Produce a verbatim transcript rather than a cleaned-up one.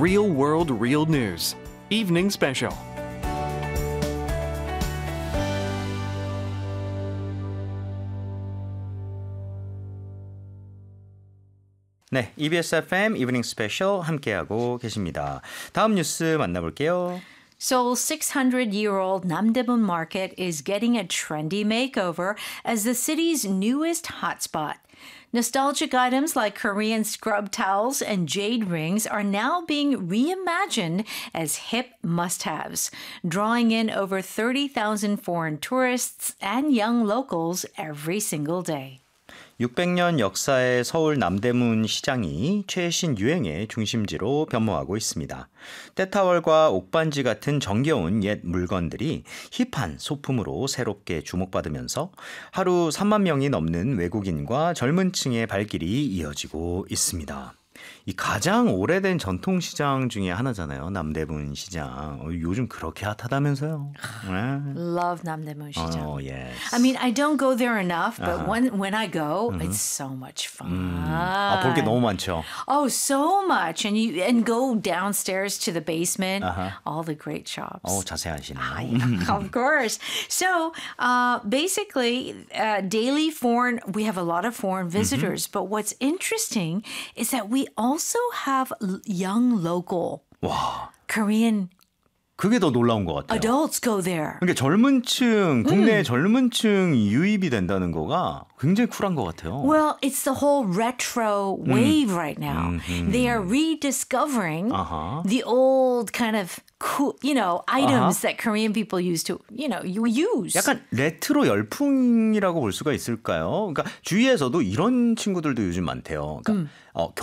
Real World Real News Evening Special. 네, 이비에스 에프엠 이브닝 스페셜 함께하고 계십니다. 다음 뉴스 만나볼게요. Seoul's six hundred year old Namdaemun Market is getting a trendy makeover as the city's newest hotspot. Nostalgic items like Korean scrub towels and jade rings are now being reimagined as hip must-haves, drawing in over thirty thousand foreign tourists and young locals every single day. 육백 년 역사의 서울 남대문 시장이 최신 유행의 중심지로 변모하고 있습니다. 때타월과 옥반지 같은 정겨운 옛 물건들이 힙한 소품으로 새롭게 주목받으면서 하루 삼만 명이 넘는 외국인과 젊은 층의 발길이 이어지고 있습니다. 이 가장 오래된 전통시장 중에 하나잖아요. 남대문 시장. 어, 요즘 그렇게 핫하다면서요. 네. Love Namdaemun 시장. Oh, yes. I mean, I don't go there enough, but Uh-huh. when when I go, it's so much fun. 아, 볼 게 너무 많죠. Oh, so much. And you and go downstairs to the basement, Uh-huh. all the great shops. 어, 자세하시네요. Ah, yeah, of course. So uh, basically, uh, daily foreign, we have a lot of foreign visitors. But what's interesting is that we also have l- young local 와, Korean 그게 더 놀라운 것 같아요. adults go there. 그러니까 젊은 층, 국내 젊은 층 유입이 된다는 거가 굉장히 쿨한 것 같아요. Well, it's the whole retro wave right now. They are rediscovering Uh-huh. the old kind of cool, you know, items that Korean people used to, you know, you use. 약간 레트로 열풍이라고 볼 수가 있을까요? 그러니까 주위에서도 이런 친구들도 요즘 많대요. 그러니까 어,